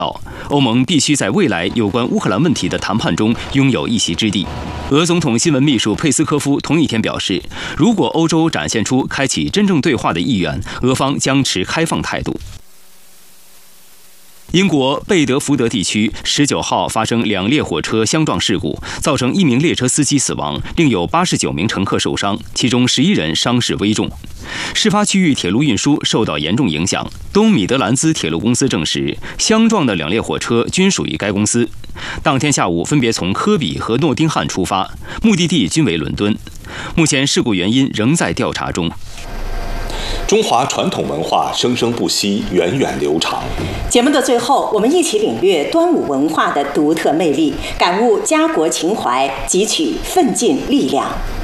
欧盟必须在未来有关乌克兰问题的谈判中拥有一席之地。俄总统新闻秘书佩斯科夫同一天表示，如果欧洲展现出开启真正对话的意愿，俄方将持开放态度。英国贝德福德地区19号发生2列火车相撞事故，造成1名列车司机死亡，另有89名乘客受伤，其中11人伤势危重。事发区域铁路运输受到严重影响。东米德兰兹铁路公司证实，相撞的2列火车均属于该公司。当天下午分别从科比和诺丁汉出发，目的地均为伦敦。目前事故原因仍在调查中。 中华传统文化生生不息，源远流长。 节目的最后，我们一起领略端午文化的独特魅力，感悟家国情怀，汲取奋进力量。